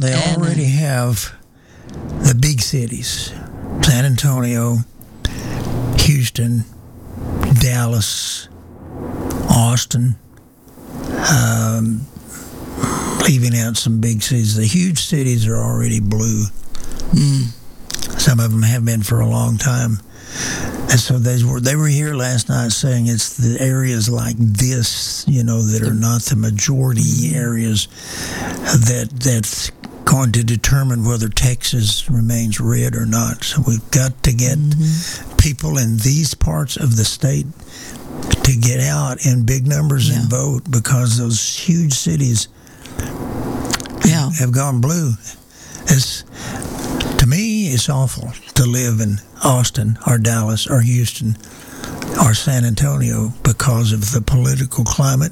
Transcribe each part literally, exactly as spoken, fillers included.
they and, already have the big cities, San Antonio, Houston, Dallas, Austin, um, leaving out some big cities. The huge cities are already blue. Mm. Some of them have been for a long time. And so they were they were here last night saying it's the areas like this, you know, that are not the majority areas that that's going to determine whether Texas remains red or not. So we've got to get mm-hmm. people in these parts of the state to get out in big numbers yeah. and vote, because those huge cities yeah. have gone blue. It's, to me, it's awful to live in Austin or Dallas or Houston or San Antonio because of the political climate.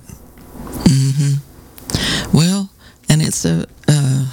Mm-hmm. Well, and it's a... Uh,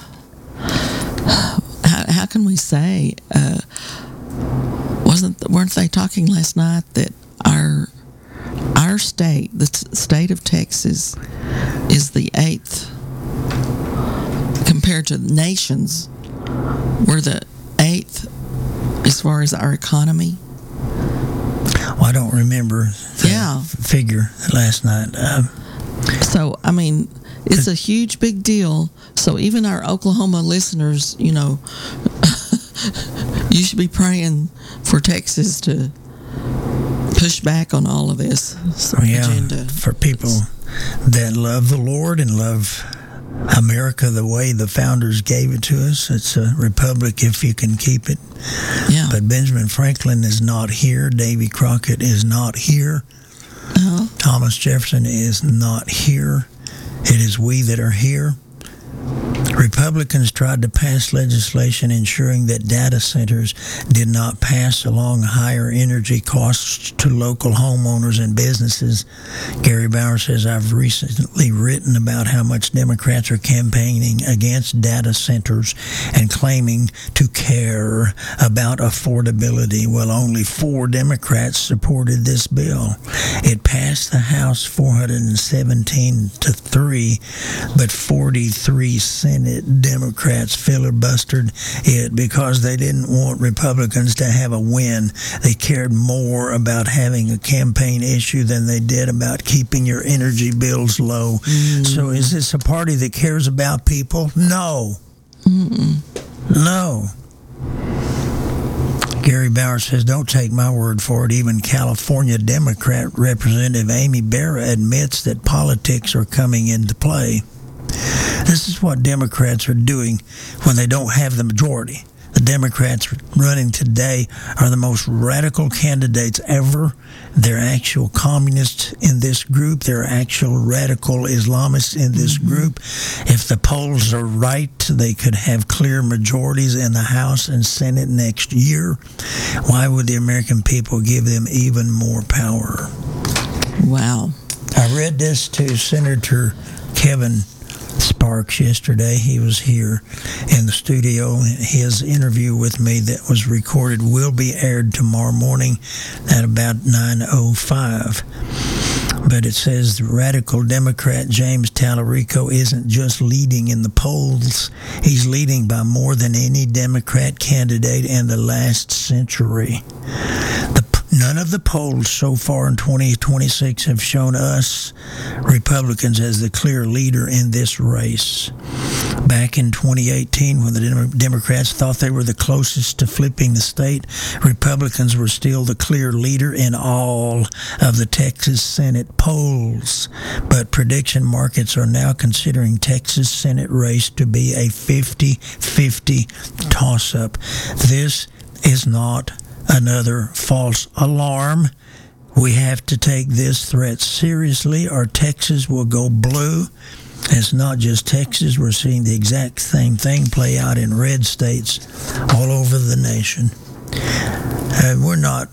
how, how can we say... Uh, wasn't weren't they talking last night that our our state, the t- state of Texas, is the eighth compared to nations? We're the eighth as far as our economy. Well, I don't remember the yeah. figure last night. Uh, so, I mean, it's a huge, big deal. So even our Oklahoma listeners, you know, you should be praying for Texas to push back on all of this yeah, agenda. For people that love the Lord and love America the way the founders gave it to us. It's a republic if you can keep it. Yeah. But Benjamin Franklin is not here. Davy Crockett is not here. Uh-huh. Thomas Jefferson is not here. It is we that are here. Republicans tried to pass legislation ensuring that data centers did not pass along higher energy costs to local homeowners and businesses. Gary Bauer says, I've recently written about how much Democrats are campaigning against data centers and claiming to care about affordability. Well, only four Democrats supported this bill. It passed the House four hundred seventeen to three, but forty-three Senate Democrats filibustered it because they didn't want Republicans to have a win. They cared more about having a campaign issue than they did about keeping your energy bills low. Mm. So is this a party that cares about people? No. Mm-mm. No. Gary Bauer says, don't take my word for it. Even California Democrat Representative Amy Barra admits that politics are coming into play. This is what Democrats are doing when they don't have the majority. The Democrats running today are the most radical candidates ever. They're actual communists in this group. They're actual radical Islamists in this mm-hmm. group. If the polls are right, they could have clear majorities in the House and Senate next year. Why would the American people give them even more power? Wow. I read this to Senator Kevin Sparks yesterday. He was here in the studio. His interview with me that was recorded will be aired tomorrow morning at about nine oh five. But it says the radical Democrat James Tallarico isn't just leading in the polls. He's leading by more than any Democrat candidate in the last century. The None of the polls so far in twenty twenty-six have shown us Republicans as the clear leader in this race. Back in twenty eighteen, when the Democrats thought they were the closest to flipping the state, Republicans were still the clear leader in all of the Texas Senate polls. But prediction markets are now considering Texas Senate race to be a fifty-fifty toss-up. This is not another false alarm. We have to take this threat seriously or Texas will go blue. It's not just Texas. We're seeing the exact same thing play out in red states all over the nation. Uh, we're not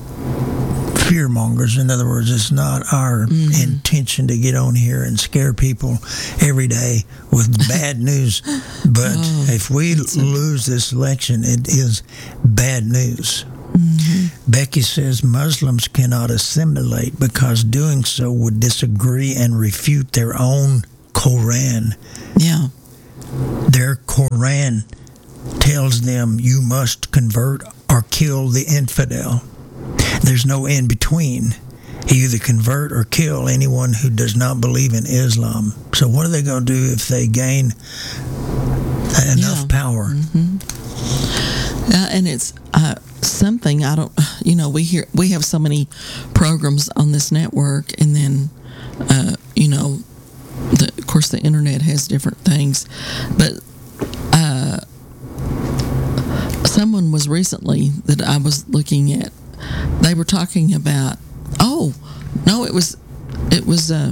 fearmongers. In other words, it's not our mm-hmm. intention to get on here and scare people every day with bad news. But oh, if we lose this election, it is bad news. Mm-hmm. Becky says Muslims cannot assimilate because doing so would disagree and refute their own Koran. Yeah. Their their Quran tells them you must convert or kill the infidel. There's no in between. You either convert or kill anyone who does not believe in Islam. So what are they going to do if they gain enough Yeah. power? Mm-hmm. Uh, and it's uh, something I don't. You know, we hear we have so many programs on this network, and then uh, you know, the, of course, the internet has different things, but. Uh, someone was recently that I was looking at. They were talking about. Oh no! It was it was uh,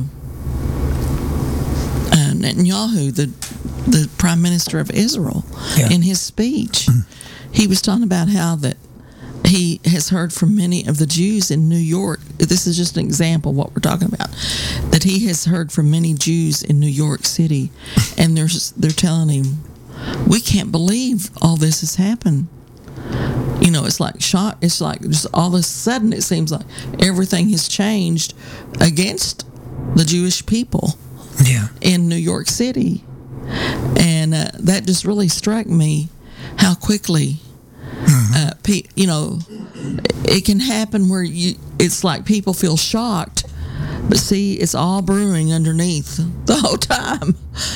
uh, Netanyahu, the the Prime Minister of Israel, Yeah. in his speech. He was talking about how that he has heard from many of the Jews in New York. This is just an example of what we're talking about. That he has heard from many Jews in New York City, and they're they're telling him, "We can't believe all this has happened." You know, it's like shock. It's like just all of a sudden it seems like everything has changed against the Jewish people Yeah. in New York City, and uh, that just really struck me how quickly, uh, pe- you know, it can happen where you. It's like people feel shocked, but see, it's all brewing underneath the whole time.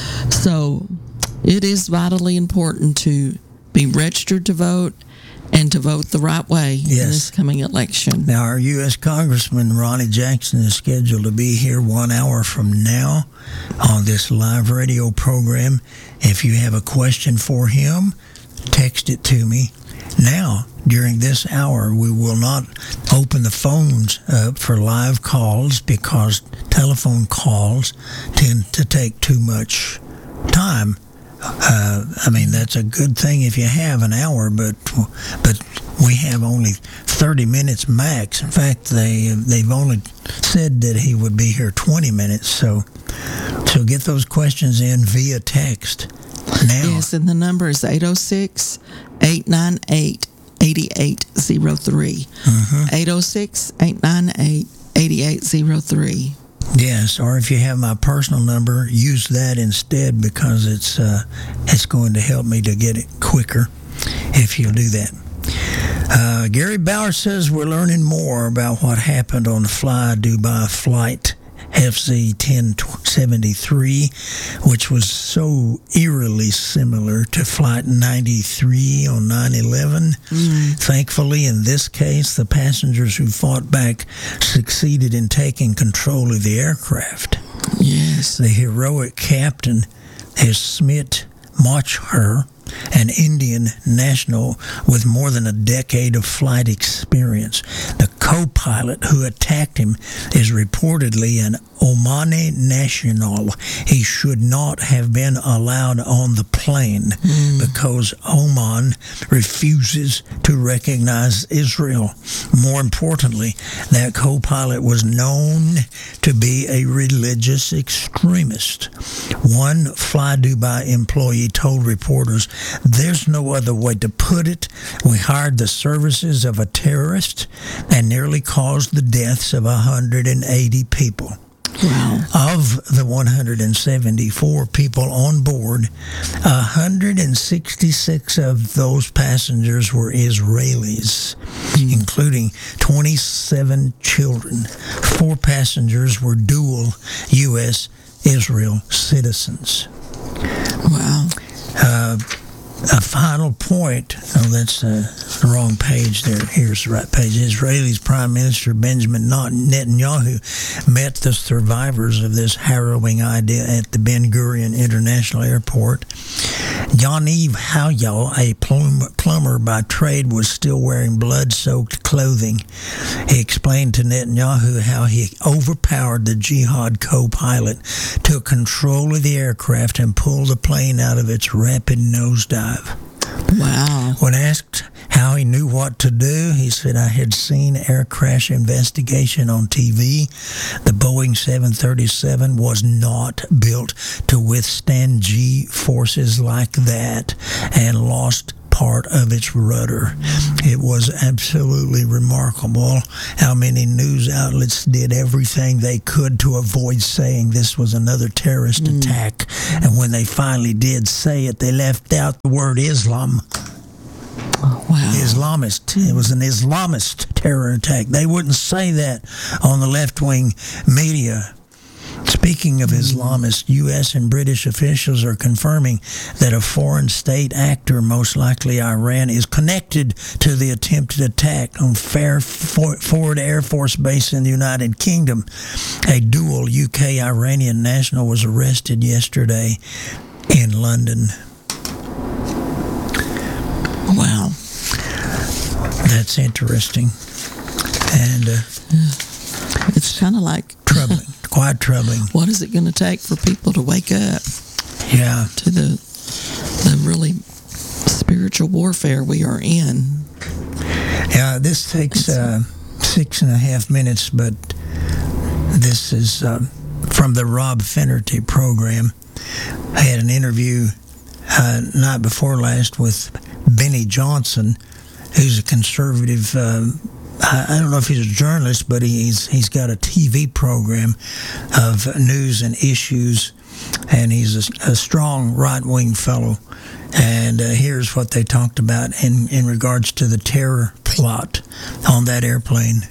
So, it is vitally important to be registered to vote and to vote the right way Yes. in this coming election. Now, our U S Congressman Ronnie Jackson is scheduled to be here one hour from now on this live radio program. If you have a question for him, text it to me. Now, during this hour, we will not open the phones up for live calls because telephone calls tend to take too much time. Uh, I mean, that's a good thing if you have an hour, but but we have only thirty minutes max. In fact, they they've only said that he would be here twenty minutes. So so get those questions in via text now. Yes, and the number is eight oh six, eight nine eight, eight eight zero three. eight oh six, eight nine eight, eight eight zero three. Yes, or if you have my personal number, use that instead because it's uh, it's going to help me to get it quicker if you'll do that. Uh, Gary Bauer says we're learning more about what happened on the Fly Dubai flight F Z ten seventy-three, which was so eerily similar to Flight ninety-three on nine eleven. Mm. Thankfully, in this case, the passengers who fought back succeeded in taking control of the aircraft. Yes. The heroic captain is Smit Machar, an Indian national with more than a decade of flight experience. The co-pilot who attacked him is reportedly an Omani national. He should not have been allowed on the plane mm. because Oman refuses to recognize Israel. More importantly, that co-pilot was known to be a religious extremist. One Fly Dubai employee told reporters, "There's no other way to put it. We hired the services of a terrorist and nearly caused the deaths of one hundred eighty people." Wow. Of the one hundred seventy-four people on board, one hundred sixty-six of those passengers were Israelis, mm. including twenty-seven children. Four passengers were dual U S Israel citizens. Wow. Uh, A final point. Oh, that's uh, the wrong page there. Here's the right page. Israel's Prime Minister Benjamin Netanyahu met the survivors of this harrowing idea at the Ben Gurion International Airport. Yaniv Halyal, a plum- plumber by trade, was still wearing blood-soaked clothing. He explained to Netanyahu how he overpowered the jihad co-pilot, took control of the aircraft, and pulled the plane out of its rapid nosedive. Wow. When asked how he knew what to do, he said, "I had seen air crash investigation on T V. The Boeing seven thirty-seven was not built to withstand G forces like that and lost part of its rudder. It was absolutely remarkable how many news outlets did everything they could to avoid saying this was another terrorist mm. attack. And when they finally did say it, they left out the word Islam. Oh, wow. Islamist. It was an Islamist terror attack. They wouldn't say that on the left-wing media. Speaking of Islamists, U S and British officials are confirming that a foreign state actor, most likely Iran, is connected to the attempted attack on Ford Air Force Base in the United Kingdom. A dual U K-Iranian national was arrested yesterday in London. Wow. That's interesting. And uh, it's kind of like troubling, quite troubling. What is it going to take for people to wake up? Yeah. To the the really spiritual warfare we are in. Yeah, this takes uh, six and a half minutes, but this is uh, from the Rob Finnerty program. I had an interview uh, night before last with Benny Johnson, who's a conservative. Uh, I, I don't know if he's a journalist, but he's he's got a T V program of news and issues, and he's a, a strong right-wing fellow. And uh, here's what they talked about in, in regards to the terror plot on that airplane.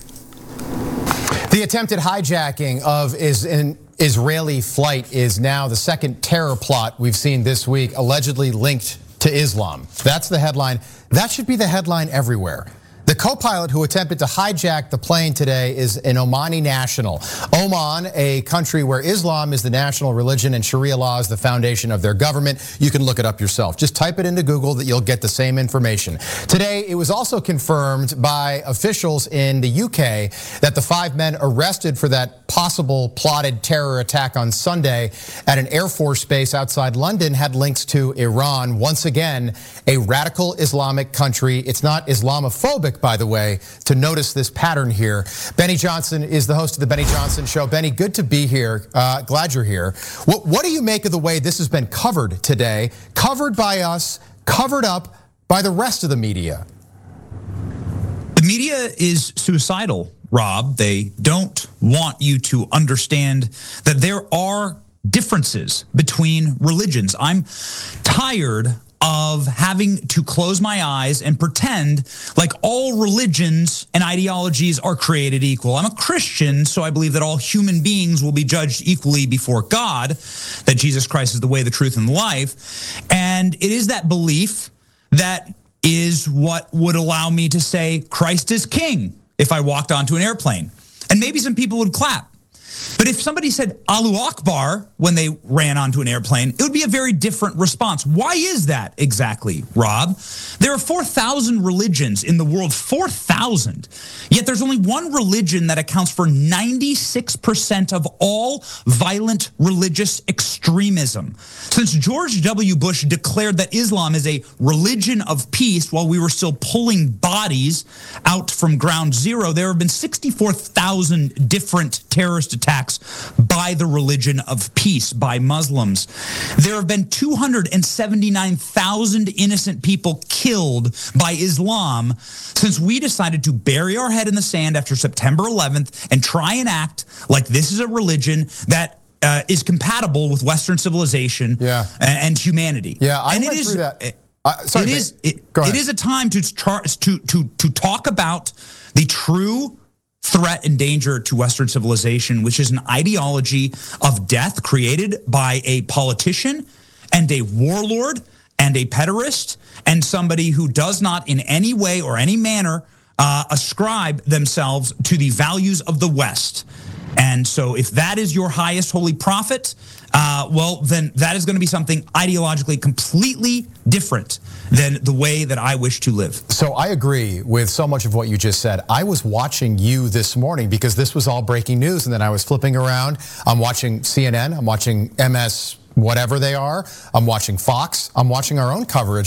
The attempted hijacking of is an Israeli flight is now the second terror plot we've seen this week, allegedly linked to Islam. That's the headline. That should be the headline everywhere. The co-pilot who attempted to hijack the plane today is an Omani national. Oman, a country where Islam is the national religion and Sharia law is the foundation of their government. You can look it up yourself. Just type it into Google that you'll get the same information. Today, it was also confirmed by officials in the U K that the five men arrested for that possible plotted terror attack on Sunday at an Air Force base outside London had links to Iran. Once again, a radical Islamic country. It's not Islamophobic, by the way, to notice this pattern here. Benny Johnson is the host of the Benny Johnson Show. Benny, good to be here. Uh, glad you're here. What, what do you make of the way this has been covered today? Covered by us, covered up by the rest of the media. The media is suicidal, Rob. They don't want you to understand that there are differences between religions. I'm tired of having to close my eyes and pretend like all religions and ideologies are created equal. I'm a Christian, so I believe that all human beings will be judged equally before God, that Jesus Christ is the way, the truth, and the life. And it is that belief that is what would allow me to say Christ is king if I walked onto an airplane. And maybe some people would clap. But if somebody said Allahu Akbar when they ran onto an airplane, it would be a very different response. Why is that exactly, Rob? There are four thousand religions in the world, four thousand. Yet there's only one religion that accounts for ninety-six percent of all violent religious extremism. Since George W. Bush declared that Islam is a religion of peace while we were still pulling bodies out from ground zero, there have been sixty-four thousand different terrorist attacks by the religion of peace, by Muslims. There have been two hundred seventy-nine thousand innocent people killed by Islam since we decided to bury our head in the sand after September eleventh and try and act like this is a religion that uh, is compatible with Western civilization yeah. and, and humanity. Yeah, I and went it is, through that. Uh, sorry, it, is, it, it is a time to, to, to, to talk about the true threat and danger to Western civilization, which is an ideology of death created by a politician and a warlord and a pederast and somebody who does not in any way or any manner uh, ascribe themselves to the values of the West. And so if that is your highest holy prophet, uh, well, then that is going to be something ideologically completely different than the way that I wish to live. So I agree with so much of what you just said. I was watching you this morning because this was all breaking news, and then I was flipping around. I'm watching C N N, I'm watching M S whatever they are, I'm watching Fox, I'm watching our own coverage.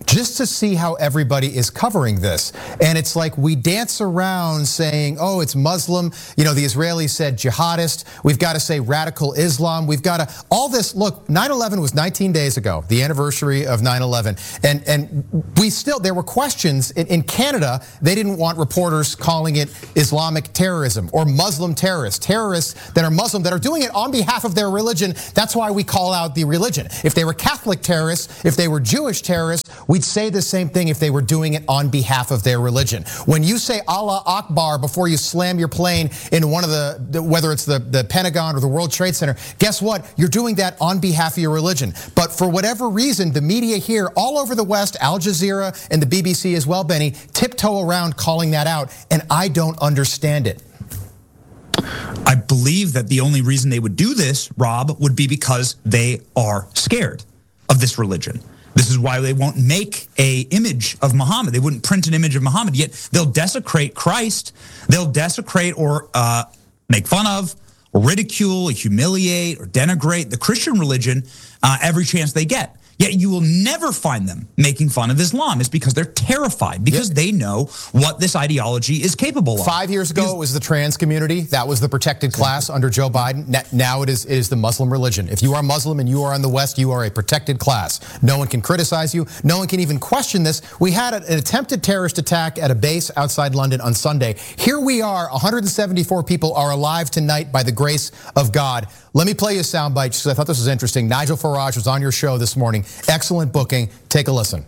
just to see how everybody is covering this. And it's like we dance around saying, oh, it's Muslim. You know, the Israelis said jihadist. We've got to say radical Islam. We've got to, all this, look, nine eleven was nineteen days ago, the anniversary of nine eleven. And and we still, there were questions. In, in Canada, they didn't want reporters calling it Islamic terrorism or Muslim terrorists, terrorists that are Muslim, that are doing it on behalf of their religion. That's why we call out the religion. If they were Catholic terrorists, if they were Jewish terrorists, we'd say the same thing if they were doing it on behalf of their religion. When you say Allah Akbar before you slam your plane in one of the, the whether it's the, the Pentagon or the World Trade Center, guess what? You're doing that on behalf of your religion. But for whatever reason, the media here all over the West, Al Jazeera and the B B C as well, Benny, tiptoe around calling that out, and I don't understand it. I believe that the only reason they would do this, Rob, would be because they are scared of this religion. This is why they won't make a image of Muhammad. They wouldn't print an image of Muhammad, yet they'll desecrate Christ. They'll desecrate or uh, make fun of, or ridicule, or humiliate, or denigrate the Christian religion uh, every chance they get. Yet you will never find them making fun of Islam. It's because they're terrified, because yep. they know what this ideology is capable of. Five years ago, because it was the trans community. That was the protected class under Joe Biden. Now it is, it is the Muslim religion. If you are Muslim and you are in the West, you are a protected class. No one can criticize you. No one can even question this. We had an attempted terrorist attack at a base outside London on Sunday. Here we are, one hundred seventy-four people are alive tonight by the grace of God. Let me play you a soundbite because I thought this was interesting. Nigel Farage was on your show this morning. Excellent booking. Take a listen.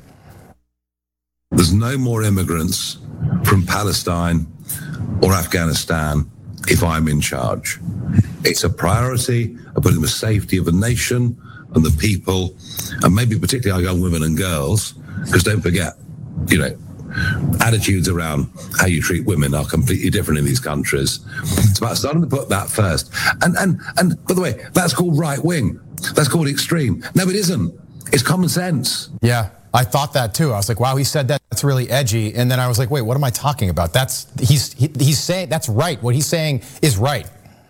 There's no more immigrants from Palestine or Afghanistan if I'm in charge. It's a priority of putting the safety of the nation and the people, and maybe particularly our young women and girls, because don't forget, you know, attitudes around how you treat women are completely different in these countries. It's about starting to put that first. And and and by the way, that's called right wing. That's called extreme. No, it isn't. It's common sense. Yeah, I thought that too. I was like, wow, he said that. That's really edgy. And then I was like, wait, what am I talking about? That's he's he, he's saying that's right. What he's saying is right.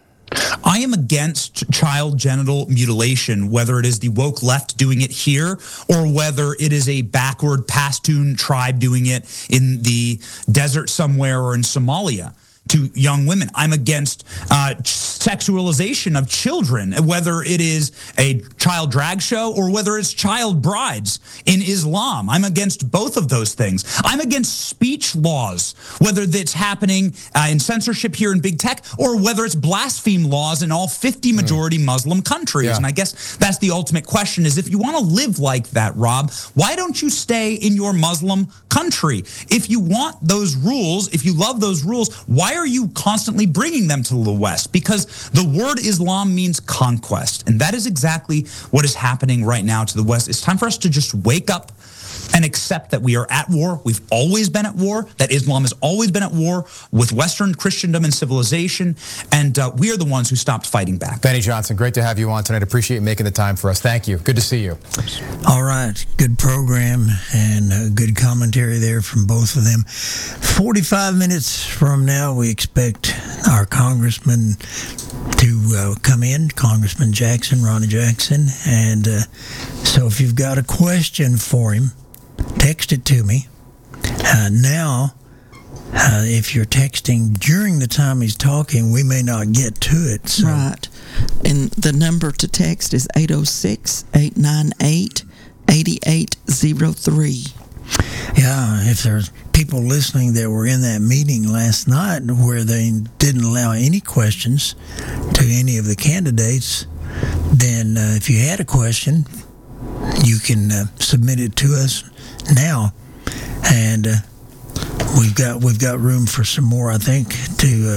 I am against child genital mutilation, whether it is the woke left doing it here or whether it is a backward Pashtun tribe doing it in the desert somewhere or in Somalia to young women. I'm against uh, sexualization of children, whether it is a child drag show or whether it's child brides in Islam. I'm against both of those things. I'm against speech laws, whether that's happening uh, in censorship here in big tech or whether it's blaspheme laws in all fifty majority mm. Muslim countries. Yeah. And I guess that's the ultimate question is if you want to live like that, Rob, why don't you stay in your Muslim country? If you want those rules, if you love those rules, why are you constantly bringing them to the West? Because the word Islam means conquest, and that is exactly what is happening right now to the West. It's time for us to just wake up and accept that we are at war. We've always been at war, that Islam has always been at war with Western Christendom and civilization, and uh, we are the ones who stopped fighting back. Benny Johnson, great to have you on tonight. Appreciate you making the time for us. Thank you. Good to see you. All right. Good program and uh, good commentary there from both of them. forty-five minutes from now, we expect our congressman to uh, come in, Congressman Jackson, Ronnie Jackson, and uh, so if you've got a question for him, text it to me. Uh, now, uh, if you're texting during the time he's talking, we may not get to it. So. Right. And the number to text is eight oh six, eight nine eight, eight eight zero three. Yeah, if there's people listening that were in that meeting last night where they didn't allow any questions to any of the candidates, then uh, if you had a question, you can uh, submit it to us now, and uh, we've got we've got room for some more, I think, to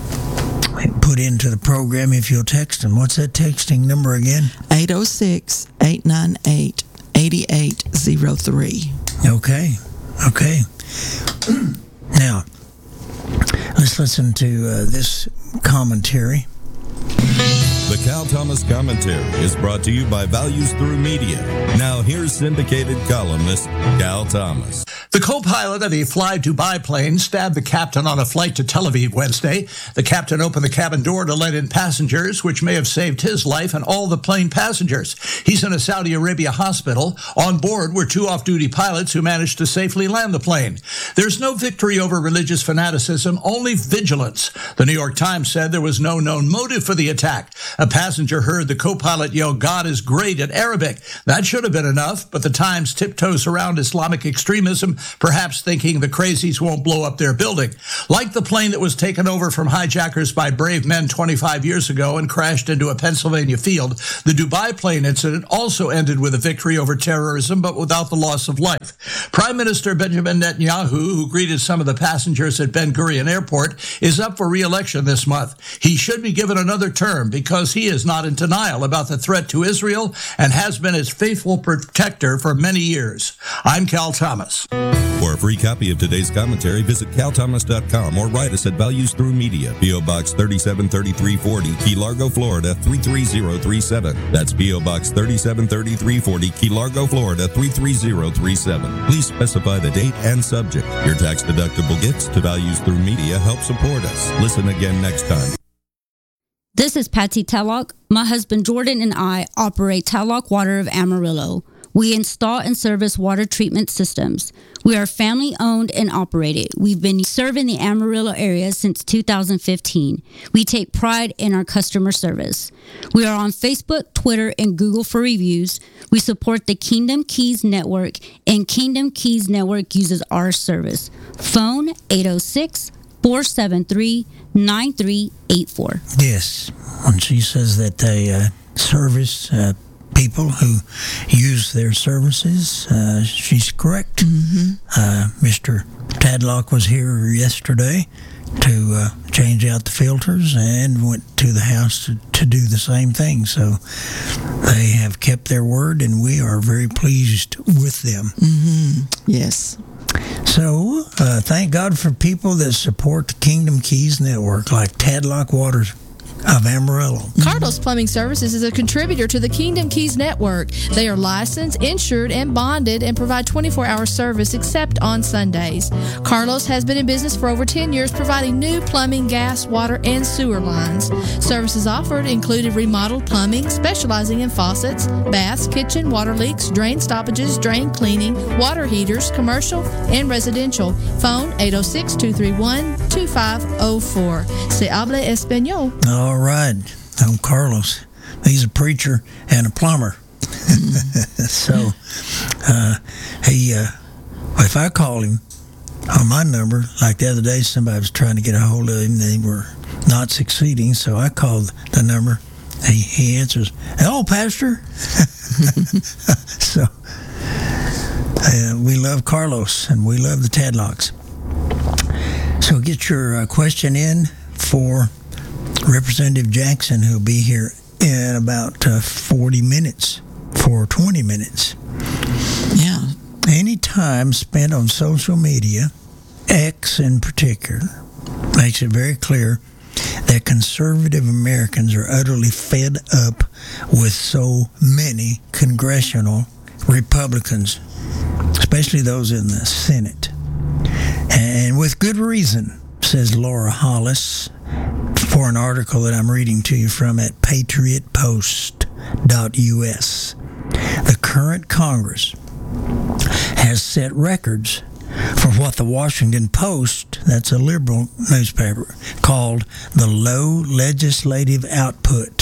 uh, put into the program if you'll text them. What's that texting number again? eight oh six, eight nine eight, eight eight zero three. Okay, okay. Now, let's listen to uh, this commentary. The Cal Thomas Commentary is brought to you by Values Through Media. Now here's syndicated columnist Cal Thomas. The The co-pilot of a Fly Dubai plane stabbed the captain on a flight to Tel Aviv Wednesday. The captain opened the cabin door to let in passengers, which may have saved his life and all the plane passengers. He's in a Saudi Arabia hospital. On board were two off-duty pilots who managed to safely land the plane. There's no victory over religious fanaticism, only vigilance. The New York Times said there was no known motive for the attack. A passenger heard the co-pilot yell, "God is great," in Arabic. That should have been enough, but the Times tiptoes around Islamic extremism, perhaps thinking the crazies won't blow up their building. Like the plane that was taken over from hijackers by brave men twenty-five years ago and crashed into a Pennsylvania field, the Dubai plane incident also ended with a victory over terrorism, but without the loss of life. Prime Minister Benjamin Netanyahu, who greeted some of the passengers at Ben Gurion Airport, is up for re-election this month. He should be given another term because he is not in denial about the threat to Israel and has been its faithful protector for many years. I'm Cal Thomas. For a free copy of today's commentary, visit cal thomas dot com or write us at Values Through Media, P O. Box thirty-seven thirty-three forty, Key Largo, Florida three three zero three seven. That's P O. Box thirty-seven thirty-three forty, Key Largo, Florida three three zero three seven. Please specify the date and subject. Your tax-deductible gifts to Values Through Media help support us. Listen again next time. This is Patsy Tellock. My husband Jordan and I operate Tellock Water of Amarillo. We install and service water treatment systems. We are family owned and operated. We've been serving the Amarillo area since two thousand fifteen. We take pride in our customer service. We are on Facebook, Twitter, and Google for reviews. We support the Kingdom Keys Network, and Kingdom Keys Network uses our service. Phone eight oh six, four seven three, nine three eight four. Yes, when she says that they uh, service uh, people who use their services, uh, she's correct. Mm-hmm. Uh, Mister Tadlock was here yesterday to uh, change out the filters and went to the house to, to do the same thing. So they have kept their word, and we are very pleased with them. Mm-hmm. Yes. So, uh, thank God for people that support the Kingdom Keys Network, like Tadlock Waters of Amarillo. Carlos Plumbing Services is a contributor to the Kingdom Keys Network. They are licensed, insured, and bonded and provide twenty-four hour service except on Sundays. Carlos has been in business for over ten years, providing new plumbing, gas, water, and sewer lines. Services offered included remodeled plumbing, specializing in faucets, baths, kitchen, water leaks, drain stoppages, drain cleaning, water heaters, commercial and residential. Phone eight oh six, two three one, two five oh four. Se habla español. All right. I'm Carlos. He's a preacher and a plumber. so, uh, he, uh, if I call him on my number, like the other day, somebody was trying to get a hold of him. They were not succeeding, so I called the number. He, he answers, "Hello, Pastor." So, uh, we love Carlos, and we love the Tadlocks. So get your uh, question in for Representative Jackson, who'll be here in about uh, forty minutes for twenty minutes. Yeah. Any time spent on social media, X in particular, makes it very clear that conservative Americans are utterly fed up with so many congressional Republicans, especially those in the Senate. And with good reason, says Laura Hollis, for an article that I'm reading to you from at patriot post dot U S. The current Congress has set records for what the Washington Post, that's a liberal newspaper, called the low legislative output.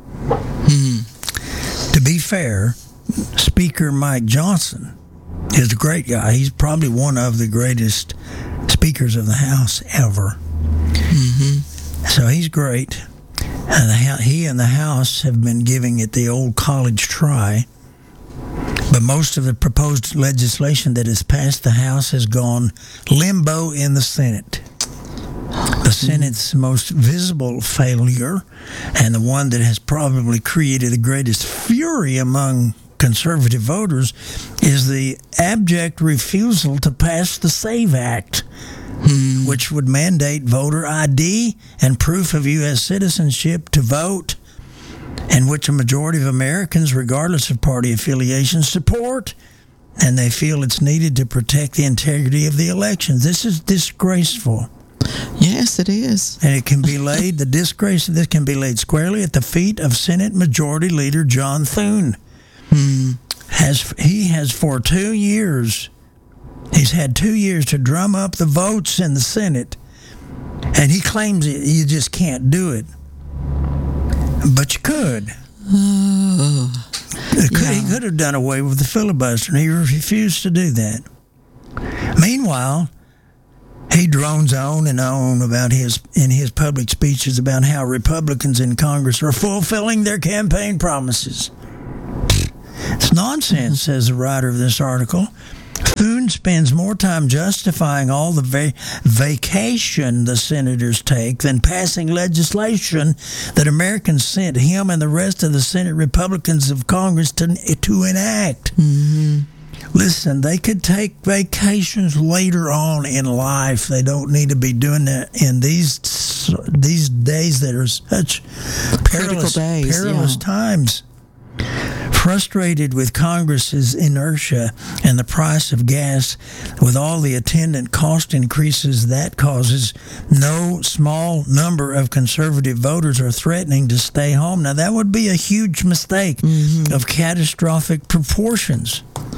Hmm. To be fair, Speaker Mike Johnson is a great guy. He's probably one of the greatest speakers of the House ever. Mm-hmm. So he's great. And the, he and the House have been giving it the old college try. But most of the proposed legislation that has passed the House has gone limbo in the Senate. The Senate's most visible failure, and the one that has probably created the greatest fury among conservative voters, is the abject refusal to pass the SAVE Act, hmm. which would mandate voter I D and proof of U S citizenship to vote, and which a majority of Americans, regardless of party affiliation, support. and they feel it's needed to protect the integrity of the elections. This is disgraceful. Yes, it is. And it can be laid, the disgrace of this can be laid squarely at the feet of Senate Majority Leader John Thune. Hmm. Has he has for two years, he's had two years to drum up the votes in the Senate, and he claims you just can't do it. But you could. Oh, Could, yeah. He could have done away with the filibuster, and he refused to do that. Meanwhile, he drones on and on about his in his public speeches about how Republicans in Congress are fulfilling their campaign promises. It's nonsense, says the writer of this article. Thune spends more time justifying all the va- vacation the senators take than passing legislation that Americans sent him and the rest of the Senate Republicans of Congress to, to enact. Mm-hmm. Listen, they could take vacations later on in life. They don't need to be doing that in these these days that are such perilous, days, perilous yeah. times. Frustrated with Congress's inertia and the price of gas, with all the attendant cost increases that causes, no small number of conservative voters are threatening to stay home. Now, that would be a huge mistake mm-hmm. of catastrophic proportions.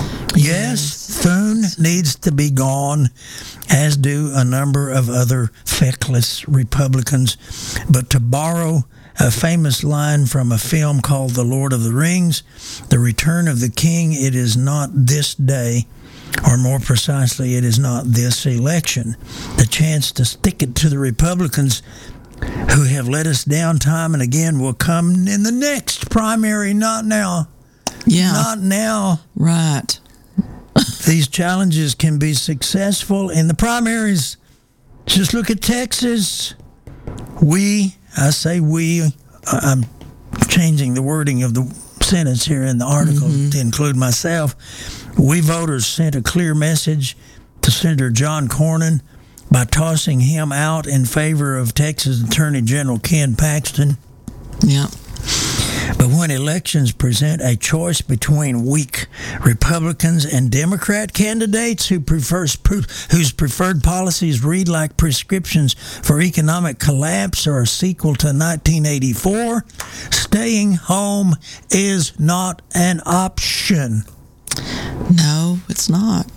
Yes, Thune needs to be gone, as do a number of other feckless Republicans. But to borrow a famous line from a film called The Lord of the Rings, The Return of the King, it is not this day, or more precisely, it is not this election. The chance to stick it to the Republicans who have let us down time and again will come in the next primary, not now. Yeah. Not now. Right. These challenges can be successful in the primaries. Just look at Texas. We, I say we, I'm changing the wording of the sentence here in the article mm-hmm. to include myself. We voters sent a clear message to Senator John Cornyn by tossing him out in favor of Texas Attorney General Ken Paxton. Yeah. But when elections present a choice between weak Republicans and Democrat candidates who prefers, whose preferred policies read like prescriptions for economic collapse or a sequel to nineteen eighty-four, staying home is not an option. No, it's not.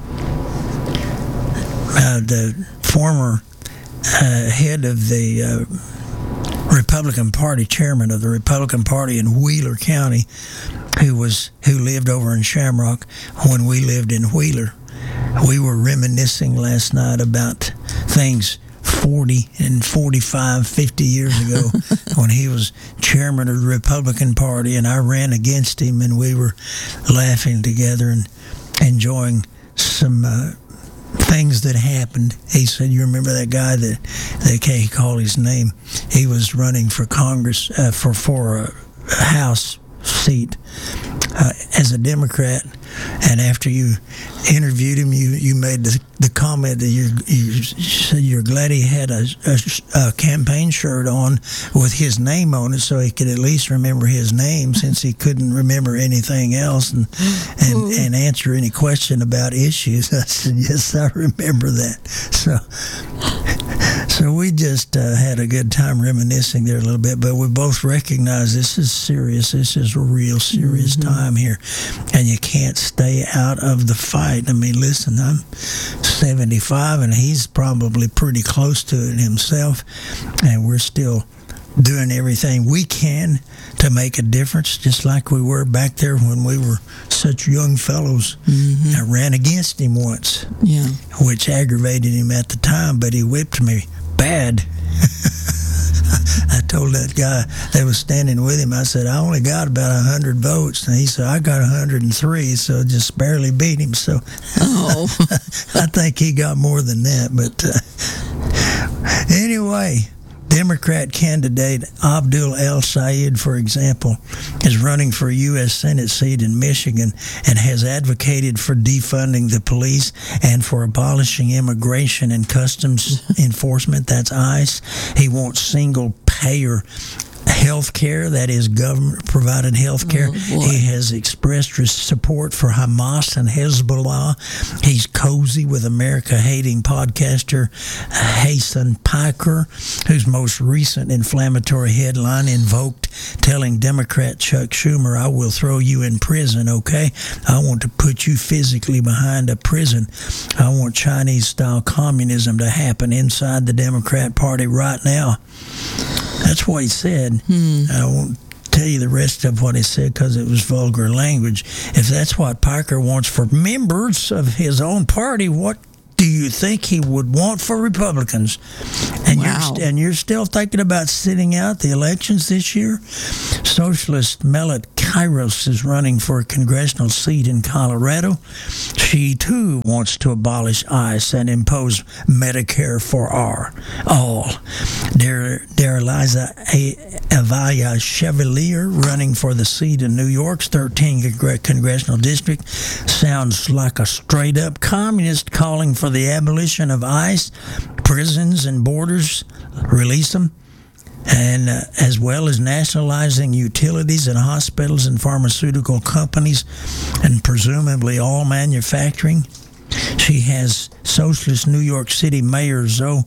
Uh, the former uh, head of the uh, Republican Party, chairman of the Republican Party in Wheeler County, who was who lived over in Shamrock when we lived in Wheeler. We were reminiscing last night about things forty and forty-five, fifty years ago when he was chairman of the Republican Party, and I ran against him, and we were laughing together and enjoying some uh, things that happened. He said, you remember that guy that they can't call his name? He was running for Congress, uh, for, for a, a House seat uh, as a Democrat, and after you interviewed him, you, you made the, the comment that you, you said you're glad he had a, a, a campaign shirt on with his name on it so he could at least remember his name, since he couldn't remember anything else and and, and answer any question about issues. I said, yes, I remember that. So so we just uh, had a good time reminiscing there a little bit, but we both recognize this is serious. This is a real serious mm-hmm. time here, and you can't stay out of the fight. I mean, listen, I'm seventy-five, and he's probably pretty close to it himself, and we're still doing everything we can to make a difference, just like we were back there when we were such young fellows. Mm-hmm. I ran against him once, yeah, which aggravated him at the time, but he whipped me bad. I told that guy that was standing with him, I said, I only got about one hundred votes. And he said, I got one hundred three, so just barely beat him. So oh. I think he got more than that. But uh, anyway, Democrat candidate Abdul El Sayed, for example, is running for a U S Senate seat in Michigan and has advocated for defunding the police and for abolishing immigration and customs enforcement. That's ICE. He wants single-payer health care, that is government-provided health care. Oh, boy. He has expressed his support for Hamas and Hezbollah. He's cozy with America-hating podcaster Hasan Piker, whose most recent inflammatory headline invoked telling Democrat Chuck Schumer, "I will throw you in prison, okay? I want to put you physically behind a prison. I want Chinese-style communism to happen inside the Democrat Party right now." That's what he said. Hmm. I won't tell you the rest of what he said because it was vulgar language. If that's what Piker wants for members of his own party, what do you think he would want for Republicans? And Wow. you're st- and you're still thinking about sitting out the elections this year? Socialist Melit Kairos is running for a congressional seat in Colorado. She too wants to abolish ICE and impose Medicare for our all. There, there Eliza A- Avaya Chevalier, running for the seat in New York's thirteenth congr- congressional district, sounds like a straight-up communist calling for the abolition of ICE, prisons and borders, release them, and uh, as well as nationalizing utilities and hospitals and pharmaceutical companies and presumably all manufacturing. She has socialist New York City Mayor Zo-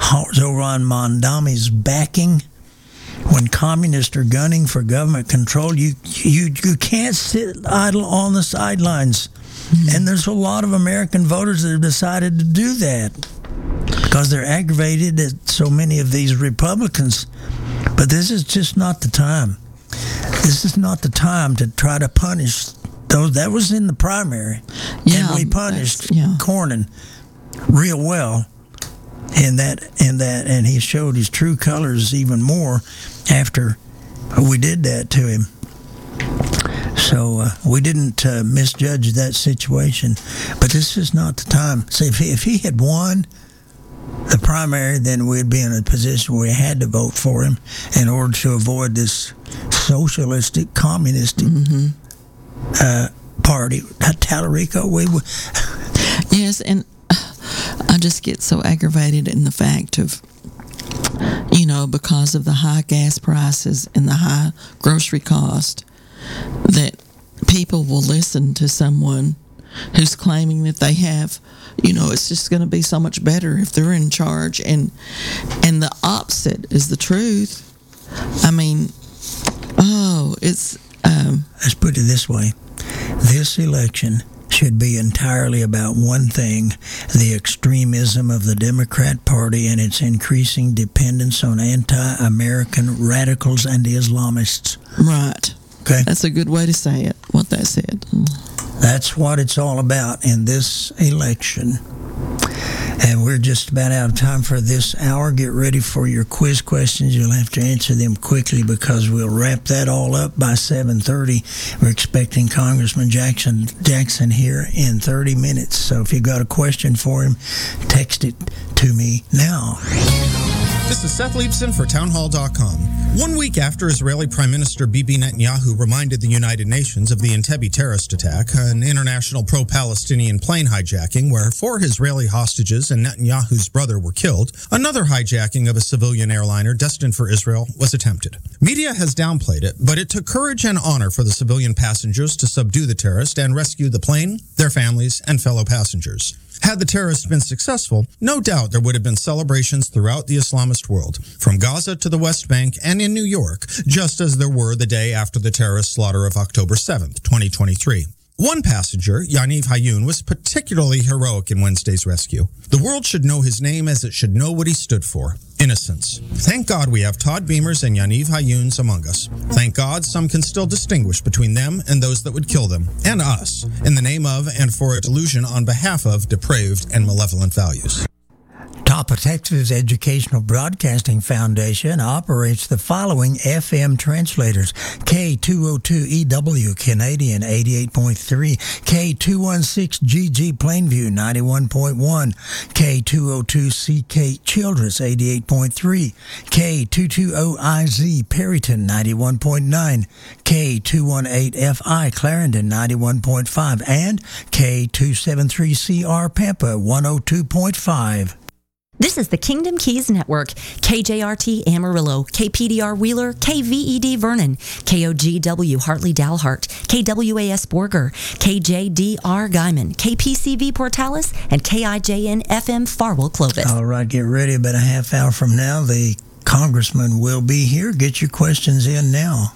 Zoran Mondami's backing. When communists are gunning for government control, you you you can't sit idle on the sidelines. And there's a lot of American voters that have decided to do that because they're aggravated at so many of these Republicans. But this is just not the time. This is not the time to try to punish those. That was in the primary. Yeah, and we punished yeah. Cornyn real well in that, in that, and he showed his true colors even more after we did that to him. So uh, we didn't uh, misjudge that situation, but this is not the time. See, if he, if he had won the primary, then we'd be in a position where we had to vote for him in order to avoid this socialistic, communistic Mm-hmm. uh, party. Tallarico, we would. Yes, and I just get so aggravated in the fact of, you know, because of the high gas prices and the high grocery cost, that people will listen to someone who's claiming that they have, you know, it's just going to be so much better if they're in charge, and and the opposite is the truth. I mean, oh, it's um, let's put it this way: this election should be entirely about one thing: the extremism of the Democrat Party and its increasing dependence on anti-American radicals and Islamists. right. Okay? That's a good way to say it. What that said. That's what it's all about in this election. And we're just about out of time for this hour. Get ready for your quiz questions. You'll have to answer them quickly because we'll wrap that all up by seven thirty. We're expecting Congressman Jackson Jackson here in thirty minutes. So if you've got a question for him, text it to me now. This is Seth Leibson for townhall dot com. One week after Israeli Prime Minister Bibi Netanyahu reminded the United Nations of the Entebbe terrorist attack, an international pro-Palestinian plane hijacking where four Israeli hostages and Netanyahu's brother were killed, another hijacking of a civilian airliner destined for Israel was attempted. Media has downplayed it, but it took courage and honor for the civilian passengers to subdue the terrorist and rescue the plane, their families, and fellow passengers. Had the terrorists been successful, no doubt there would have been celebrations throughout the Islamist world, from Gaza to the West Bank and in New York, just as there were the day after the terrorist slaughter of October seventh, twenty twenty-three. One passenger, Yaniv Hayun, was particularly heroic in Wednesday's rescue. The world should know his name as it should know what he stood for: innocence. Thank God we have Todd Beamers and Yaniv Hayuns among us. Thank God some can still distinguish between them and those that would kill them, and us, in the name of and for a delusion on behalf of depraved and malevolent values. Top of Texas Educational Broadcasting Foundation operates the following F M translators: K two oh two E W Canadian eighty-eight point three, K two sixteen G G Plainview ninety-one point one, K two oh two C K Childress eighty-eight point three, K two twenty I Z Perryton ninety-one point nine, K two eighteen F I Clarendon ninety-one point five, and K two seventy-three C R Pampa one oh two point five. This is the Kingdom Keys Network. K J R T Amarillo, K P D R Wheeler, K V E D Vernon, K O G W Hartley Dalhart, K W A S Borger, K J D R Guyman, K P C V Portales, and K I J N F M Farwell Clovis. All right, get ready. About a half hour from now, the congressman will be here. Get your questions in now.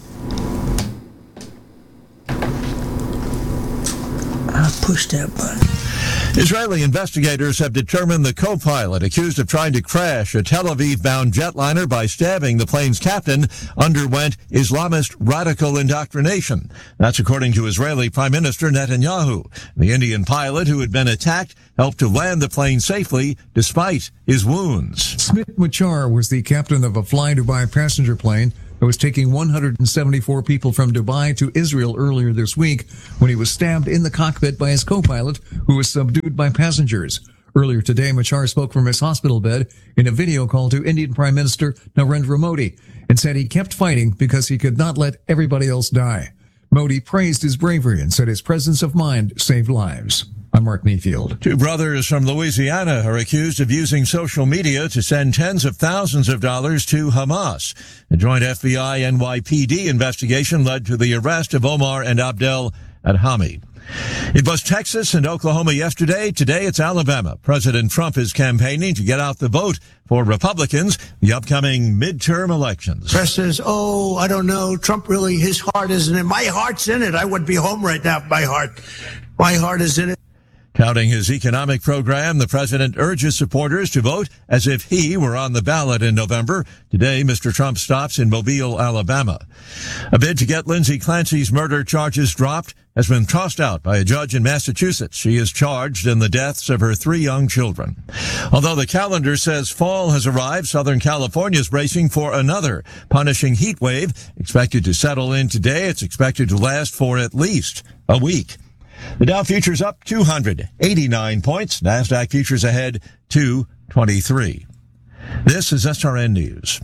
I pushed that button. Israeli investigators have determined the co-pilot accused of trying to crash a Tel Aviv-bound jetliner by stabbing the plane's captain underwent Islamist radical indoctrination. That's according to Israeli Prime Minister Netanyahu. The Indian pilot who had been attacked helped to land the plane safely despite his wounds. Smith Machar was the captain of a Fly Dubai passenger plane that was taking one hundred seventy-four people from Dubai to Israel earlier this week when he was stabbed in the cockpit by his co-pilot, who was subdued by passengers. Earlier today, Machar spoke from his hospital bed in a video call to Indian Prime Minister Narendra Modi and said he kept fighting because he could not let everybody else die. Modi praised his bravery and said his presence of mind saved lives. I'm Mark Mayfield. Two brothers from Louisiana are accused of using social media to send tens of thousands of dollars to Hamas. A joint F B I N Y P D investigation led to the arrest of Omar and Abdel Adhami. It was Texas and Oklahoma yesterday. Today it's Alabama. President Trump is campaigning to get out the vote for Republicans in the upcoming midterm elections. Press says, oh, I don't know. Trump really, his heart isn't in it. My heart's in it. I would be home right now if my heart, my heart is in it. Touting his economic program, the president urges supporters to vote as if he were on the ballot in November. Today, Mister Trump stops in Mobile, Alabama. A bid to get Lindsay Clancy's murder charges dropped has been tossed out by a judge in Massachusetts. She is charged in the deaths of her three young children. Although the calendar says fall has arrived, Southern California is bracing for another punishing heat wave. Expected to settle in today, it's expected to last for at least a week. The Dow futures up two hundred eighty-nine points. NASDAQ futures ahead two twenty-three. This is S R N News.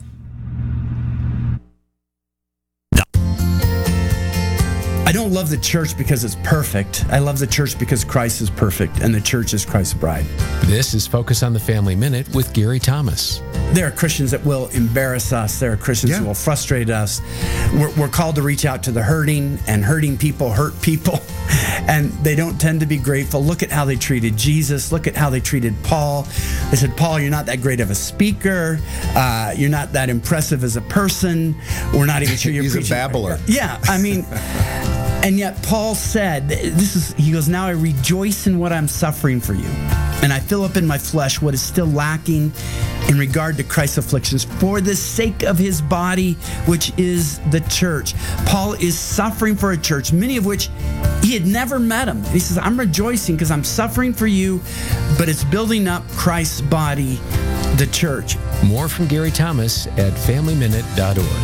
I don't love the church because it's perfect. I love the church because Christ is perfect, and the church is Christ's bride. This is Focus on the Family Minute with Gary Thomas. There are Christians that will embarrass us. There are Christians yeah. that will frustrate us. We're, we're called to reach out to the hurting, and hurting people hurt people, and they don't tend to be grateful. Look at how they treated Jesus. Look at how they treated Paul. They said, Paul, you're not that great of a speaker. Uh, you're not that impressive as a person. We're not even sure you're He's preaching. a babbler. Yeah, I mean... And yet Paul said, this is, he goes, now I rejoice in what I'm suffering for you. And I fill up in my flesh what is still lacking in regard to Christ's afflictions for the sake of his body, which is the church. Paul is suffering for a church, many of which he had never met him. And he says, I'm rejoicing because I'm suffering for you, but it's building up Christ's body, the church. More from Gary Thomas at family minute dot org.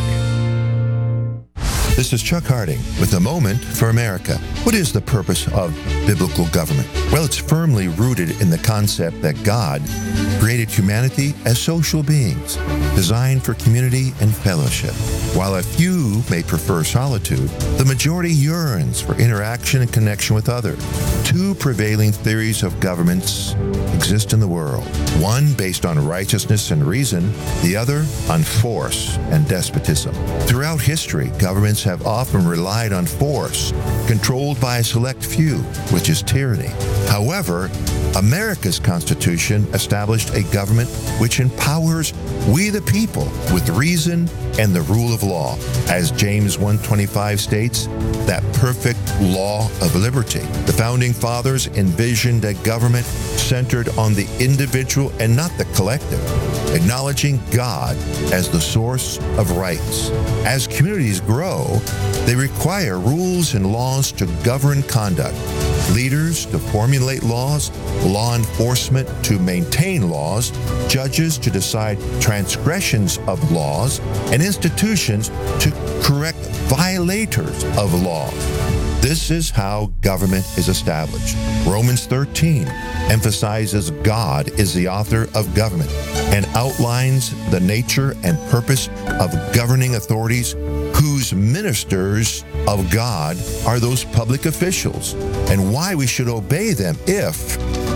This is Chuck Harding with A Moment for America. What is the purpose of biblical government? Well, it's firmly rooted in the concept that God created humanity as social beings, designed for community and fellowship. While a few may prefer solitude, the majority yearns for interaction and connection with others. Two prevailing theories of governments exist in the world. One based on righteousness and reason, the other on force and despotism. Throughout history, governments have often relied on force, controlled by a select few, which is tyranny. However, America's Constitution established a government which empowers we the people with reason and the rule of law. As James one twenty-five states, that perfect law of liberty. The Founding Fathers envisioned a government centered on the individual and not the collective, acknowledging God as the source of rights. As communities grow, they require rules and laws to govern conduct, leaders to formulate laws, law enforcement to maintain laws, judges to decide transgressions of laws, and institutions to correct violators of law. This is how government is established. Romans thirteen emphasizes God is the author of government and outlines the nature and purpose of governing authorities whose ministers of God are those public officials, and why we should obey them if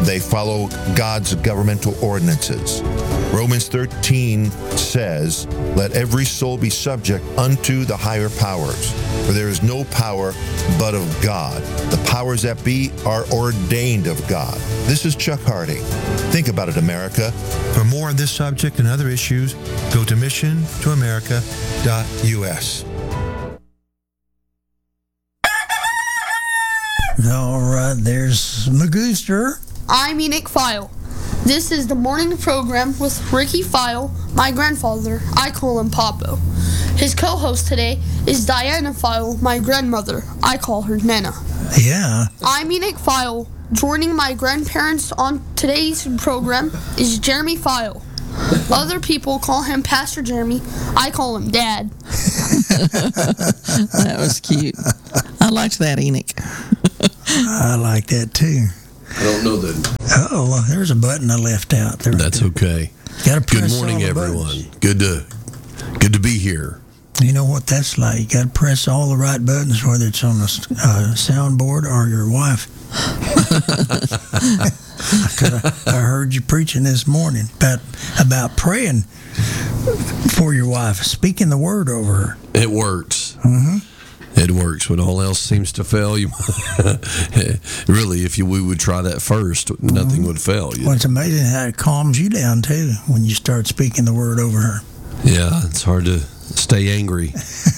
they follow God's governmental ordinances. Romans thirteen says, "Let every soul be subject unto the higher powers, for there is no power but of God. The powers that be are ordained of God." This is Chuck Harding. Think about it, America. For more on this subject and other issues, go to mission to america dot u s. All right, there's Magooster. I'm Enoch File. This is the morning program with Ricky File, my grandfather. I call him Papo. His co-host today is Diana File, my grandmother. I call her Nana. Yeah. I'm Enoch File. Joining my grandparents on today's program is Jeremy File. Other people call him Pastor Jeremy. I call him Dad. That was cute. I liked that, Enoch. I like that too. I don't know that. Oh, there's a button I left out there. That's okay. Gotta press Good morning, all the everyone. buttons. Good to good to be here. You know what that's like. You got to press all the right buttons, whether it's on the uh, soundboard or your wife. I, I heard you preaching this morning about about praying for your wife, speaking the word over her. It works. Mm-hmm. It works when all else seems to fail. You really, if you we would try that first, nothing Mm-hmm. would fail. You Well, it's amazing how it calms you down too when you start speaking the word over her. Yeah, it's hard to stay angry.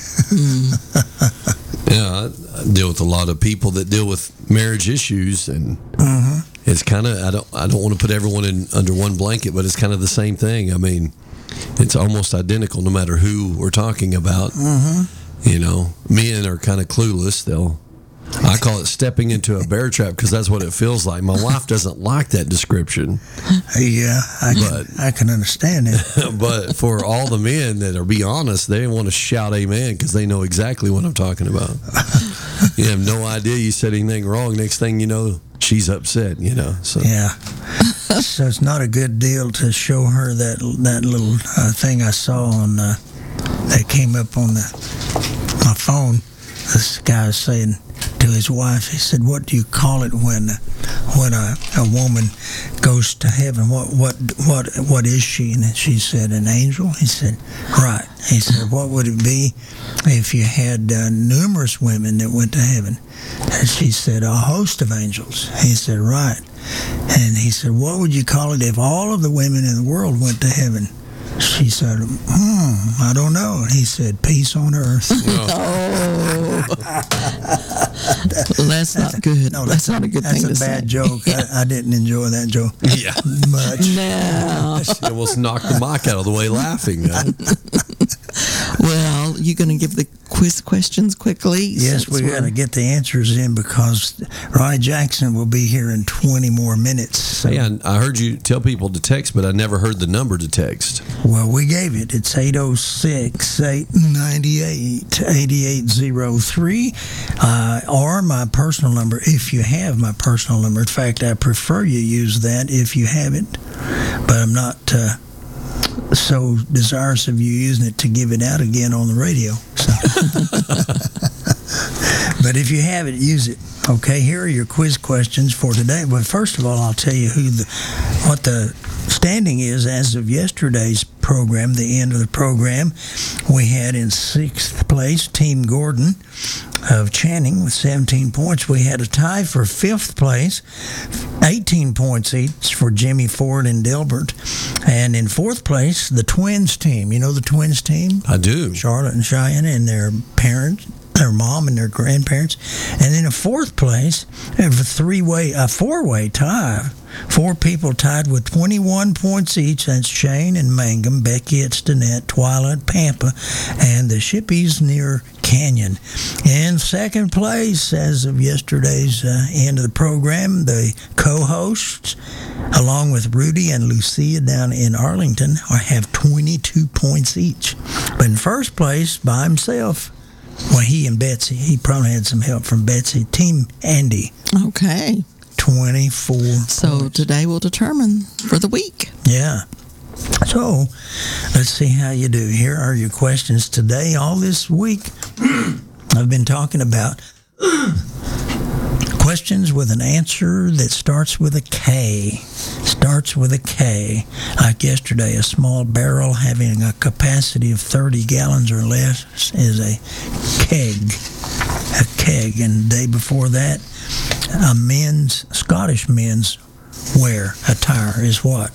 Yeah, I, I deal with a lot of people that deal with marriage issues, and Mm-hmm. it's kind of I don't I don't want to put everyone in under one blanket, but it's kind of the same thing. I mean, it's almost identical no matter who we're talking about. Mm-hmm. You know, men are kind of clueless. They'll I call it stepping into a bear trap because that's what it feels like. My wife doesn't like that description. Yeah, I can, But- I can understand it. But for all the men that are, be honest, they want to shout amen because they know exactly what I'm talking about. You have no idea you said anything wrong. Next thing you know, she's upset, you know. So Yeah. So it's not a good deal to show her that that little uh, thing I saw on uh, that came up on the my phone. This guy was saying to his wife, he said, "What do you call it when when a, a woman goes to heaven? What what what what is she?" And she said, "An angel." He said, "Right." He said, "What would it be if you had uh, numerous women that went to heaven?" And she said, "A host of angels." He said, "Right." And he said, "What would you call it if all of the women in the world went to heaven?" She said, hmm, I don't know. And he said, "Peace on earth." Oh. That's not good. No, that's, not a good that's thing a to bad say. joke. I, I didn't enjoy that joke yeah, much. No. she almost knocked the mic out of the way laughing. Huh? Well, you going to give the quiz questions quickly? Yes, since we got to we're- get the answers in because Ronnie Jackson will be here in twenty more minutes. So, Yeah, I heard you tell people to text, but I never heard the number to text. well, we gave it. It's eight oh six, eight nine eight, eight eight oh three, uh, or my personal number if you have my personal number. In fact, I prefer you use that if you have it, but I'm not uh, so desirous of you using it to give it out again on the radio. So. But if you have it, use it. Okay, here are your quiz questions for today. But first of all, I'll tell you who the what the standing is as of yesterday's program, the end of the program. We had in sixth place Team Gordon of Channing with seventeen points. We had a tie for fifth place, eighteen points each for Jimmy Ford and Delbert. And in fourth place, the Twins team. You know the Twins team? I do. Charlotte and Cheyenne and their parents, their mom and their grandparents. And then in fourth place, we have a three-way, a four-way tie. Four people tied with twenty-one points each. That's Shane and Mangum, Becky at Stinnett, Twilight, Pampa, and the Shippies near Canyon. In second place, as of yesterday's uh, end of the program, the co-hosts, along with Rudy and Lucia down in Arlington, are, have twenty-two points each. But in first place, by himself, well, he and Betsy, he probably had some help from Betsy, Team Andy. Okay. twenty-four. So points. today will determine for the week. Yeah. So, let's see how you do. Here are your questions today. All this week, I've been talking about Questions with an answer that starts with a K. Starts with a K. Like yesterday, a small barrel having a capacity of thirty gallons or less is a keg. A keg. And the day before that, a men's, Scottish men's wear attire is what?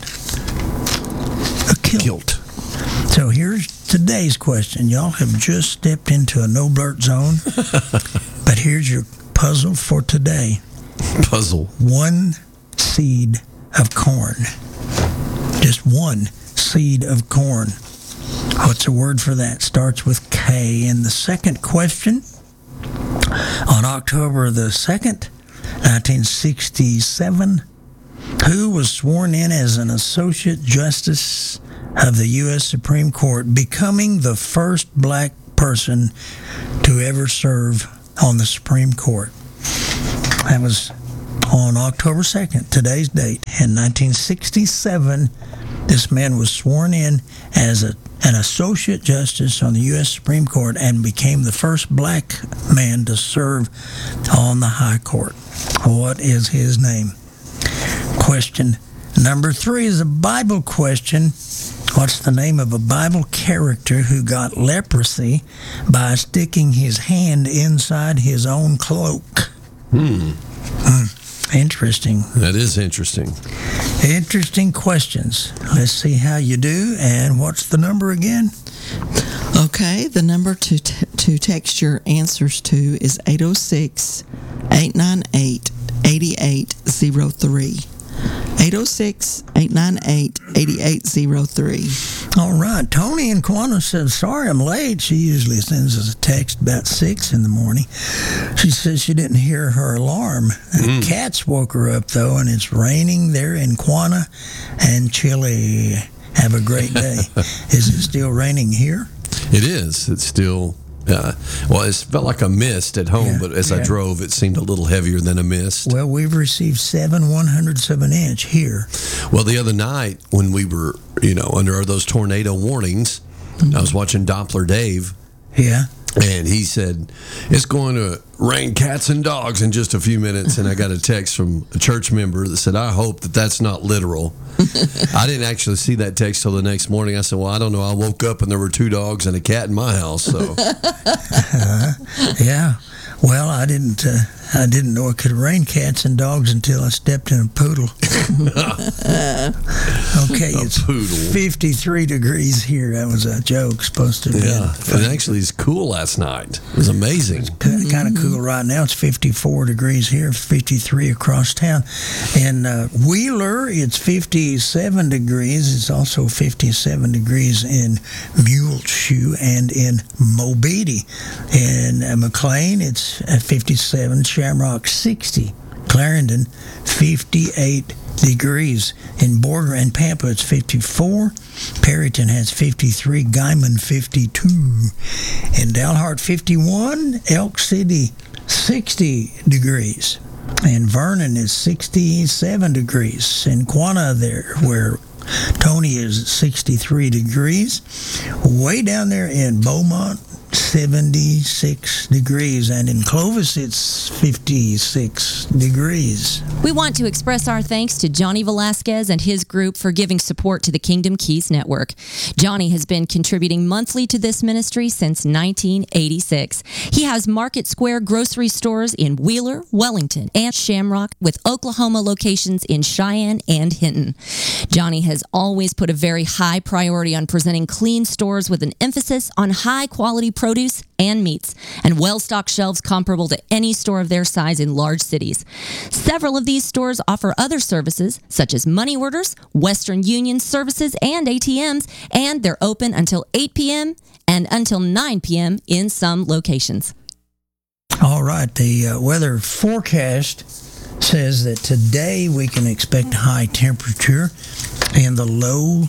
A kilt. kilt. So here's today's question. Y'all have just stepped into a no blurt zone, but here's your puzzle for today. Puzzle. One seed of corn. Just one seed of corn. What's the word for that? Starts with K. And the second question, on October the second, nineteen sixty-seven, who was sworn in as an Associate Justice of the U S Supreme Court, becoming the first black person to ever serve on the Supreme Court? That was on October second, today's date. In nineteen sixty-seven, this man was sworn in as a, an Associate Justice on the U S Supreme Court and became the first black man to serve on the High Court. What is his name? Question number three is a Bible question. What's the name of a Bible character who got leprosy by sticking his hand inside his own cloak? Hmm. Mm, interesting. That is interesting. Interesting questions. Let's see how you do. And what's the number again? Okay, the number to t- to text your answers to is eight oh six, eight nine eight, eight eight zero three. eight oh six, eight nine eight, eight eight zero three. All right. Tony in Quanah says, sorry I'm late. She usually sends us a text about six in the morning. She says she didn't hear her alarm. Mm. The cats woke her up, though, and it's raining there in Quanah and chilly. Have a great day. Is it still raining here? It is. It's still... Uh, well, it felt like a mist at home, yeah, but as yeah. I drove, it seemed a little heavier than a mist. Well, we've received seven one hundredths of an inch here. Well, the other night when we were, you know, under those tornado warnings, mm-hmm. I was watching Doppler Dave. Yeah. And he said, it's going to rain cats and dogs in just a few minutes. And I got a text from a church member that said, I hope that that's not literal. I didn't actually see that text till the next morning. I said, well, I don't know. I woke up and there were two dogs and a cat in my house. So, uh, yeah. Well, I didn't. Uh, I didn't know it could rain cats and dogs until I stepped in a poodle. Okay, a it's poodle. fifty-three degrees here. That was a joke, supposed to be. Yeah, it actually is cool last night. It was amazing. It's kind of cool right now. It's fifty-four degrees here, fifty-three across town. In uh, Wheeler, it's fifty-seven degrees. It's also fifty-seven degrees in Muleshoe and in Mobeetie. In uh, McLean, it's at fifty-seven. Shamrock, sixty. Clarendon, fifty-eight degrees. In Borger and Pampa, it's fifty-four. Perryton has fifty-three. Guyman, fifty-two. In Dalhart, fifty-one. Elk City, sixty degrees. And Vernon is sixty-seven degrees. In Quanah there, where Tony is sixty-three degrees. Way down there in Beaumont, seventy-six degrees, and in Clovis it's fifty-six degrees. We want to express our thanks to Johnny Velasquez and his group for giving support to the Kingdom Keys Network. Johnny has been contributing monthly to this ministry since nineteen eighty-six. He has Market Square grocery stores in Wheeler, Wellington, and Shamrock, with Oklahoma locations in Cheyenne and Hinton. Johnny has always put a very high priority on presenting clean stores with an emphasis on high-quality produce and meats, and well-stocked shelves comparable to any store of their size in large cities. Several of these stores offer other services, such as money orders, Western Union services, and A T Ms, and they're open until eight p.m. and until nine p.m. in some locations. All right, the uh, weather forecast says that today we can expect high temperature in the low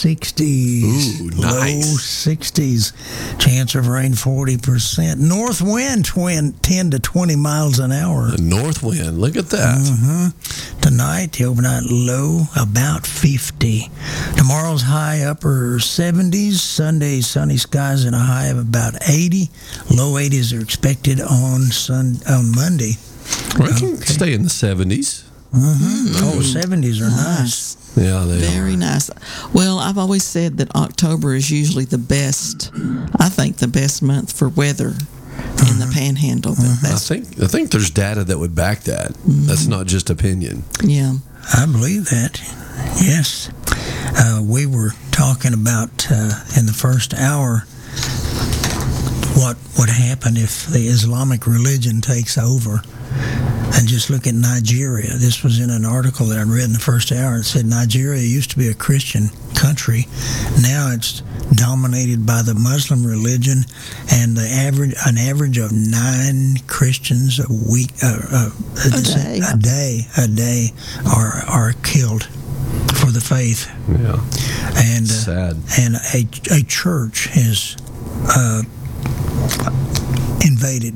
sixties. Ooh, nice. Low sixties. Chance of rain forty percent. North wind ten to twenty miles an hour. The north wind. Look at that. Mm-hmm. Tonight, the overnight low about fifty. Tomorrow's high upper seventies. Sunday, sunny skies and a high of about eighty. Low eighties are expected on sun on Monday. We can stay in the seventies. Mm-hmm. Oh, seventies are nice. Yeah, they Very are. nice. Well, I've always said that October is usually the best, I think, the best month for weather in the Panhandle. But I that's, think I think there's data that would back that. That's not just opinion. yeah. I believe that. Yes. Uh, we were talking about uh, in the first hour what would happen if the Islamic religion takes over. And just look at Nigeria. This was in an article that I read in the first hour. It said Nigeria used to be a Christian country. Now it's dominated by the Muslim religion, and the average an average of nine Christians a week, uh, uh, A day. a day, a day are are killed for the faith. Yeah, and uh, sad. And a a church is uh, invaded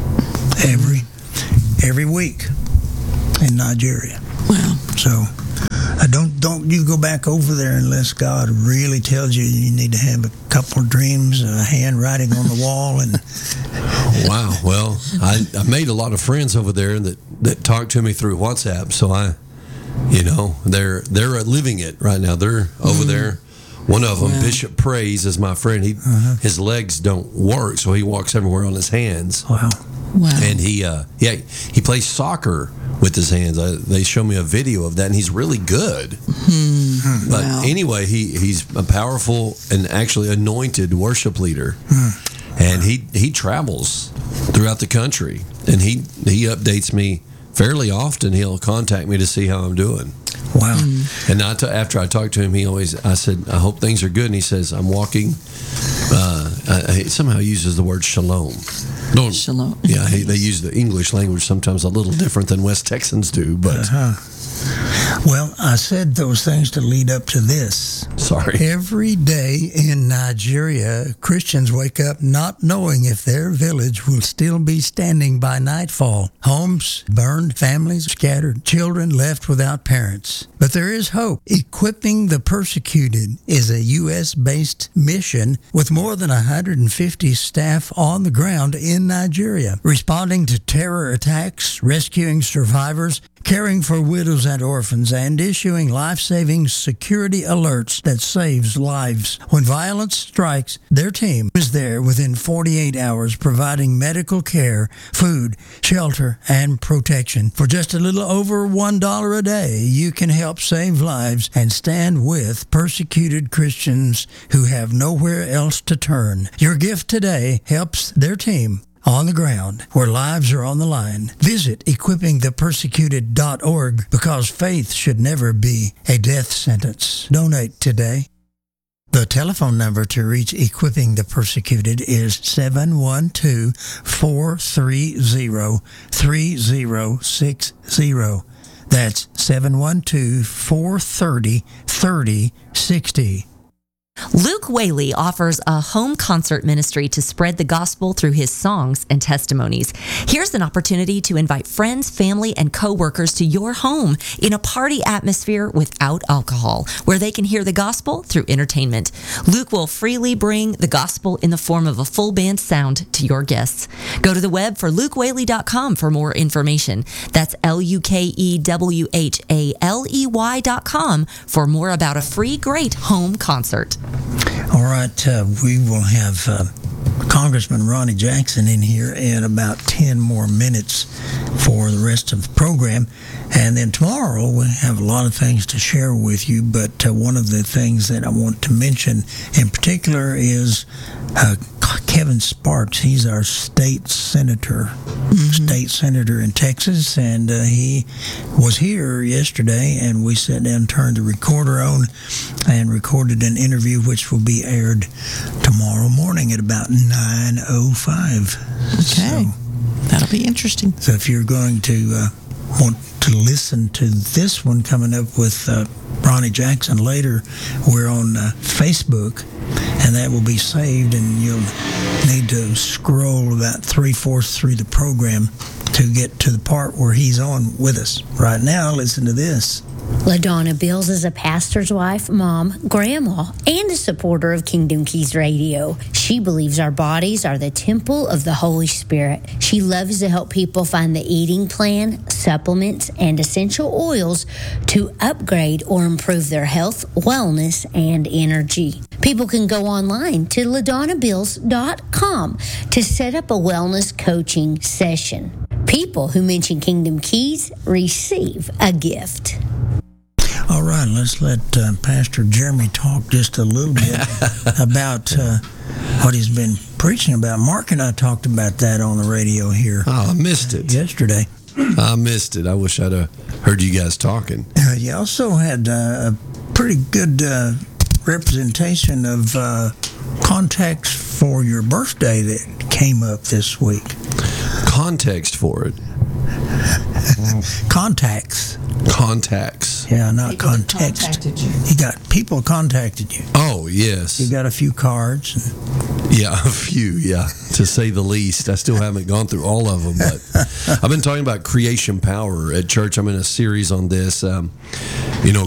every. every week in Nigeria. Wow. So uh, don't don't you go back over there unless God really tells you you need to have a couple of dreams, a handwriting on the wall, and Wow. Well, I, I made a lot of friends over there that, that talk to me through WhatsApp. So I, you know, they're they're living it right now. They're over Mm-hmm. there. One of them, Wow. Bishop Praise, is my friend. He his legs don't work, so he walks everywhere on his hands. Wow. Wow. And he uh yeah he plays soccer with his hands. I, they show me a video of that, and he's really good. Hmm. But Wow. anyway, he he's a powerful and actually anointed worship leader, and he he travels throughout the country, and he he updates me fairly often. He'll contact me to see how I'm doing. wow. And I t- after I talked to him, he always I said, I hope things are good, and he says, I'm walking. Uh, uh, he somehow uses the word shalom. Don't, Shalom. Yeah, he, they use the English language sometimes a little different than West Texans do, but Uh-huh. Well, I said those things to lead up to this. sorry. Every day in Nigeria, Christians wake up not knowing if their village will still be standing by nightfall. Homes burned, families scattered, children left without parents. But there is hope. Equipping the Persecuted is a U S-based mission with more than one hundred fifty staff on the ground in Nigeria, responding to terror attacks, rescuing survivors, caring for widows and orphans, and issuing life-saving security alerts that saves lives. When violence strikes, their team is there within forty-eight hours, providing medical care, food, shelter, and protection. For just a little over one dollar a day, you can help save lives and stand with persecuted Christians who have nowhere else to turn. Your gift today helps their team on the ground where lives are on the line. Visit equipping the persecuted dot org because faith should never be a death sentence. Donate today. The telephone number to reach Equipping the Persecuted is seven one two, four three zero, three zero six zero. That's seven one two, four three zero, three zero six zero. Luke Whaley offers a home concert ministry to spread the gospel through his songs and testimonies. Here's an opportunity to invite friends, family, and co-workers to your home in a party atmosphere without alcohol, where they can hear the gospel through entertainment. Luke will freely bring the gospel in the form of a full band sound to your guests. Go to the web for luke whaley dot com for more information. That's L U K E W H A L E Y dot com for more about a free great home concert. All right, uh, we will have uh, Congressman Ronnie Jackson in here in about ten more minutes for the rest of the program. And then tomorrow we have a lot of things to share with you, but uh, one of the things that I want to mention in particular is uh, Kevin Sparks. He's our state senator, mm-hmm. state senator in Texas, and uh, he was here yesterday, and we sat down and turned the recorder on and recorded an interview which will be aired tomorrow morning at about nine oh five. Okay. So, that'll be interesting. So if you're going to uh, want to listen to this one coming up with uh, Ronnie Jackson later, we're on uh, Facebook, and that will be saved, and you'll need to scroll about three-fourths through the program to get to the part where he's on with us. Right now, listen to this. LaDonna Bills is a pastor's wife, mom, grandma, and a supporter of Kingdom Keys Radio. She believes our bodies are the temple of the Holy Spirit. She loves to help people find the eating plan, supplements, and essential oils to upgrade or improve their health, wellness, and energy. People can go online to ladonna bills dot com to set up a wellness coaching session. People who mention Kingdom Keys receive a gift. All right, let's let uh, Pastor Jeremy talk just a little bit about uh, what he's been preaching about. Mark and I talked about that on the radio here. Oh, I missed it. Yesterday. I missed it. I wish I'd have heard you guys talking. Uh, you also had uh, a pretty good uh, representation of uh, contacts for your birthday that came up this week. Context for it. Contacts. Contacts. Yeah, not People that context. contacted you. You got people contacted you. Oh, yes. You got a few cards. And Yeah, a few, yeah, to say the least. I still haven't gone through all of them, but I've been talking about creation power at church. I'm in a series on this. Um,